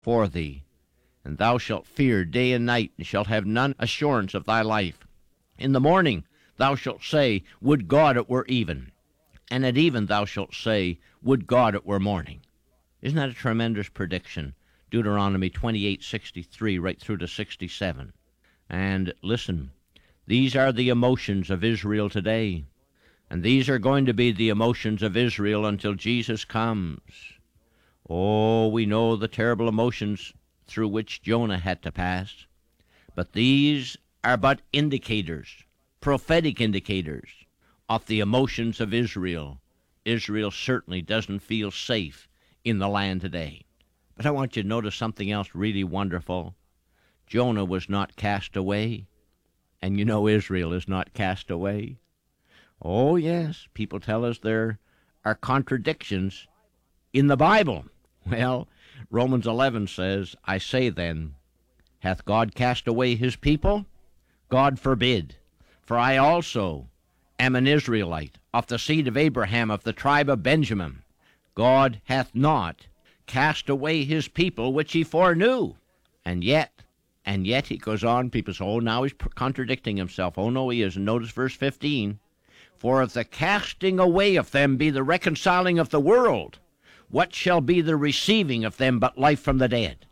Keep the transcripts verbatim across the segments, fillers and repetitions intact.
for thee, and thou shalt fear day and night, and shalt have none assurance of thy life. In the morning thou shalt say, Would God it were even. And at even thou shalt say, Would God it were morning. Isn't that a tremendous prediction? Deuteronomy twenty-eight sixty-three right through to sixty-seven. And listen, these are the emotions of Israel today. And these are going to be the emotions of Israel until Jesus comes. Oh, we know the terrible emotions through which Jonah had to pass. But these are but indicators, prophetic indicators, of the emotions of Israel. Israel certainly doesn't feel safe in the land today. But I want you to notice something else really wonderful. Jonah was not cast away. And you know Israel is not cast away. Oh, yes, people tell us there are contradictions in the Bible. Well, Romans eleven says, I say then, hath God cast away his people? God forbid. For I also am an Israelite, of the seed of Abraham, of the tribe of Benjamin. God hath not cast away his people which he foreknew. And yet, and yet he goes on, people say, oh, now he's contradicting himself. Oh, no, he isn't. Notice verse fifteen. For if the casting away of them be the reconciling of the world, what shall be the receiving of them but life from the dead?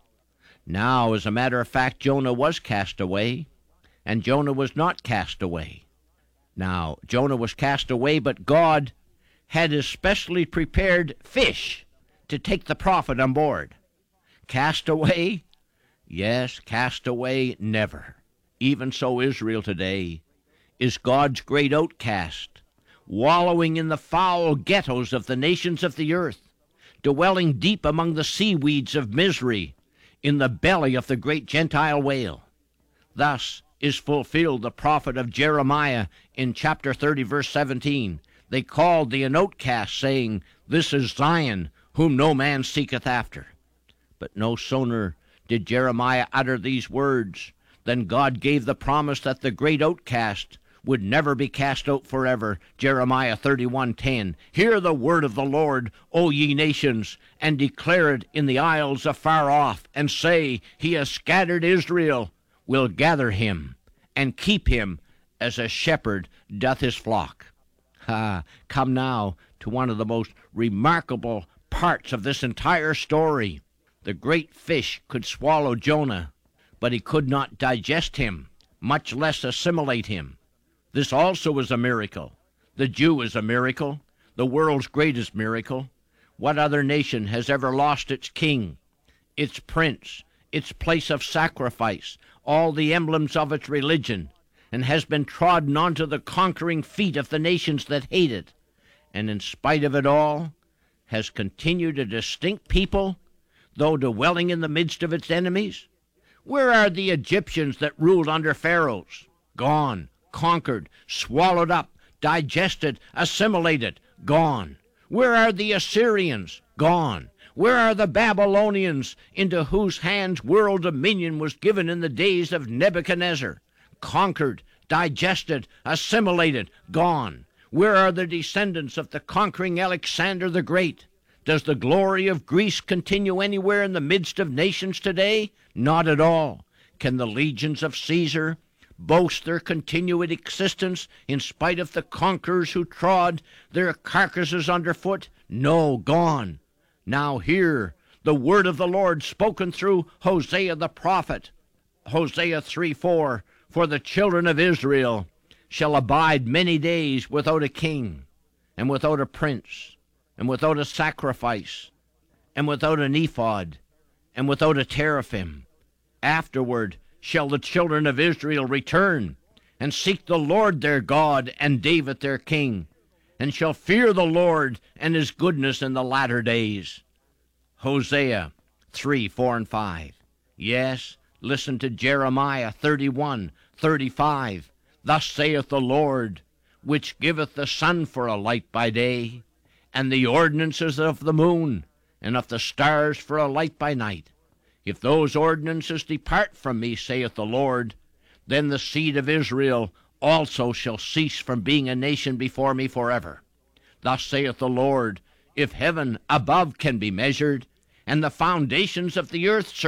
Now, as a matter of fact, Jonah was cast away, and Jonah was not cast away. Now, Jonah was cast away, but God had especially prepared fish to take the prophet on board. Cast away? Yes, cast away, never. Even so, Israel today is God's great outcast, wallowing in the foul ghettos of the nations of the earth, dwelling deep among the seaweeds of misery in the belly of the great Gentile whale. Thus is fulfilled the prophet of Jeremiah in chapter thirty, verse seventeen. They called thee an outcast, saying, This is Zion, whom no man seeketh after. But no sooner did Jeremiah utter these words than God gave the promise that the great outcast would never be cast out forever. Jeremiah thirty-one ten. Hear the word of the Lord, O ye nations, and declare it in the isles afar off, and say, He has scattered Israel, will gather him, and keep him as a shepherd doth his flock. Ah, come now to one of the most remarkable parts of this entire story. The great fish could swallow Jonah, but he could not digest him, much less assimilate him. This also is a miracle. The Jew is a miracle, the world's greatest miracle. What other nation has ever lost its king, its prince, its place of sacrifice, all the emblems of its religion, and has been trodden onto the conquering feet of the nations that hate it, and in spite of it all, has continued a distinct people, though dwelling in the midst of its enemies? Where are the Egyptians that ruled under pharaohs? Gone, conquered, swallowed up, digested, assimilated, gone. Where are the Assyrians? Gone. Where are the Babylonians, into whose hands world dominion was given in the days of Nebuchadnezzar? Conquered, digested, assimilated, gone. Where are the descendants of the conquering Alexander the Great? Does the glory of Greece continue anywhere in the midst of nations today? Not at all. Can the legions of Caesar boast their continued existence in spite of the conquerors who trod their carcasses underfoot? No, gone. Now hear the word of the Lord spoken through Hosea the prophet. Hosea three four, For the children of Israel shall abide many days without a king, and without a prince, and without a sacrifice, and without an ephod, and without a teraphim. Afterward shall the children of Israel return, and seek the Lord their God, and David their king, and shall fear the Lord and his goodness in the latter days. Hosea three four and five. Yes, listen to Jeremiah thirty-one thirty-five. Thus saith the Lord, which giveth the sun for a light by day, and the ordinances of the moon, and of the stars for a light by night. If those ordinances depart from me, saith the Lord, then the seed of Israel also shall cease from being a nation before me forever. Thus saith the Lord, if heaven above can be measured, and the foundations of the earth